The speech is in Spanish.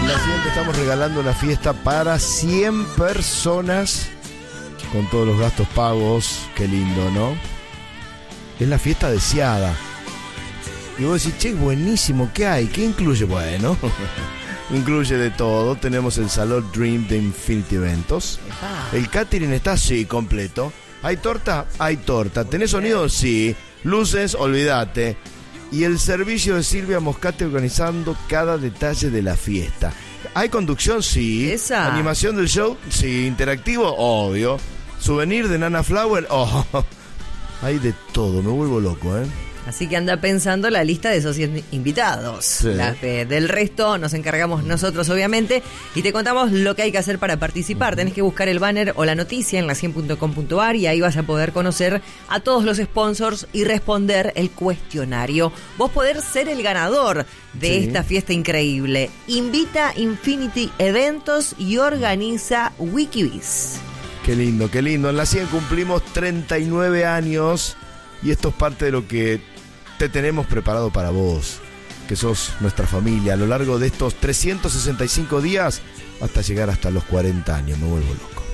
la siguiente estamos regalando una fiesta para 100 personas con todos los gastos pagos. Qué lindo, ¿no? Es la fiesta deseada. Y vos decís, che, buenísimo, ¿qué hay? ¿Qué incluye? Bueno, incluye de todo. Tenemos el Salón Dream de Infinity Eventos. El catering está, sí, completo. ¿Hay torta? Hay torta. ¿Tenés sonido? Sí. Luces, olvídate. Y el servicio de Silvia Moscate organizando cada detalle de la fiesta. ¿Hay conducción? Sí. ¿Esa? ¿Animación del show? Sí. ¿Interactivo? Obvio. ¿Souvenir de Nana Flower? Oh. Hay de todo, me vuelvo loco, ¿eh? Así que anda pensando la lista de esos 100 invitados. Sí. Del resto nos encargamos nosotros, obviamente, y te contamos lo que hay que hacer para participar. Tenés que buscar el banner o la noticia en la100.com.ar y ahí vas a poder conocer a todos los sponsors y responder el cuestionario. Vos podés ser el ganador de esta fiesta increíble. Invita Infinity Eventos y organiza Wikibiz. Qué lindo, qué lindo. En la 100 cumplimos 39 años y esto es parte de lo que te tenemos preparado para vos, que sos nuestra familia, a lo largo de estos 365 días hasta llegar hasta los 40 años. Me vuelvo loco.